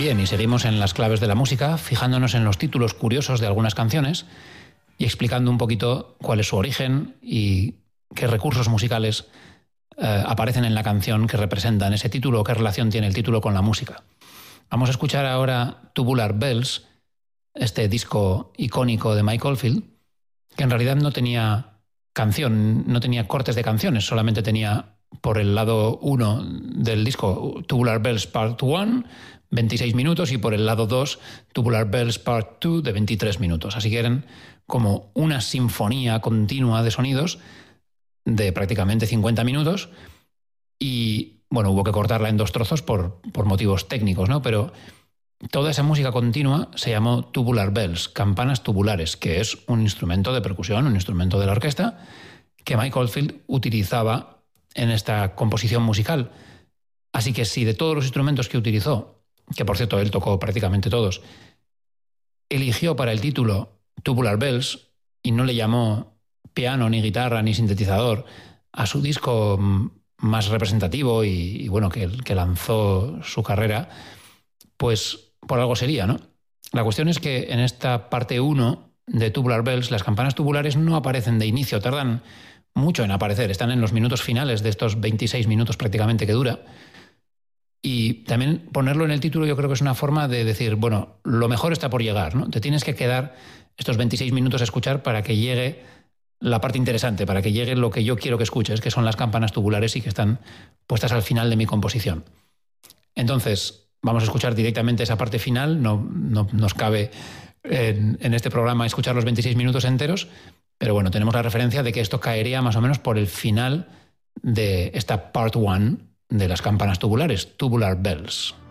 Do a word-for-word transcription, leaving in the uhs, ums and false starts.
Bien, y seguimos en las claves de la música, fijándonos en los títulos curiosos de algunas canciones y explicando un poquito cuál es su origen y qué recursos musicales eh, aparecen en la canción que representan ese título o qué relación tiene el título con la música. Vamos a escuchar ahora Tubular Bells, este disco icónico de Mike Oldfield, que en realidad no tenía canción, no tenía cortes de canciones, solamente tenía por el lado uno del disco Tubular Bells Part uno, veintiséis minutos, y por el lado dos Tubular Bells Part dos de veintitrés minutos. Así que eran como una sinfonía continua de sonidos de prácticamente cincuenta minutos y, bueno, hubo que cortarla en dos trozos por, por motivos técnicos, ¿no? Pero toda esa música continua se llamó Tubular Bells, campanas tubulares, que es un instrumento de percusión, un instrumento de la orquesta que Mike Oldfield utilizaba en esta composición musical. Así que si de todos los instrumentos que utilizó, que por cierto él tocó prácticamente todos, eligió para el título Tubular Bells y no le llamó piano, ni guitarra, ni sintetizador a su disco más representativo y, y bueno, que, que lanzó su carrera, pues por algo sería, ¿no? La cuestión es que en esta parte uno de Tubular Bells las campanas tubulares no aparecen de inicio, tardan mucho en aparecer, están en los minutos finales de estos veintiséis minutos prácticamente que dura. Y también ponerlo en el título yo creo que es una forma de decir, bueno, lo mejor está por llegar, ¿no? Te tienes que quedar estos veintiséis minutos a escuchar para que llegue la parte interesante, para que llegue lo que yo quiero que escuches, que son las campanas tubulares y que están puestas al final de mi composición. Entonces, vamos a escuchar directamente esa parte final, no, no nos cabe en, en este programa escuchar los veintiséis minutos enteros, pero bueno, tenemos la referencia de que esto caería más o menos por el final de esta part one de las campanas tubulares, Tubular Bells.